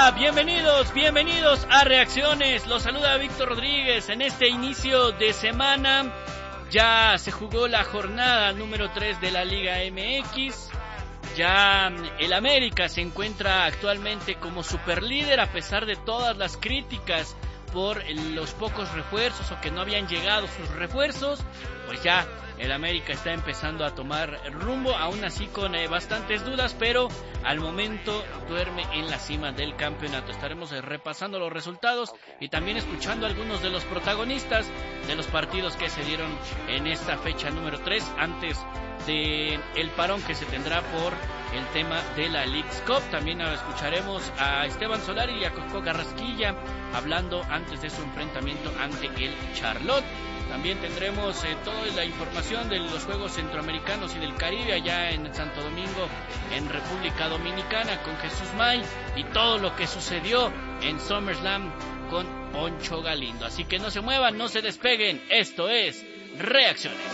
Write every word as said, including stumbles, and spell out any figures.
Hola, bienvenidos, bienvenidos a Reacciones. Los saluda Víctor Rodríguez en este inicio de semana. Ya se jugó la jornada número tres de la Liga M X. Ya el América se encuentra actualmente como superlíder a pesar de todas las críticas por los pocos refuerzos o que no habían llegado sus refuerzos. Pues ya el América está empezando a tomar rumbo, aún así con eh, bastantes dudas, pero al momento duerme en la cima del campeonato. Estaremos eh, repasando los resultados y también escuchando a algunos de los protagonistas de los partidos que se dieron en esta fecha número tres, antes de el parón que se tendrá por el tema de la Leagues Cup. También escucharemos a Esteban Solari y a Coco Carrasquilla hablando antes de su enfrentamiento ante el Charlotte. También tendremos eh, toda la información de los Juegos Centroamericanos y del Caribe allá en Santo Domingo, en República Dominicana, con Jesús May, y todo lo que sucedió en SummerSlam con Poncho Galindo. Así que no se muevan, no se despeguen, esto es Reacciones.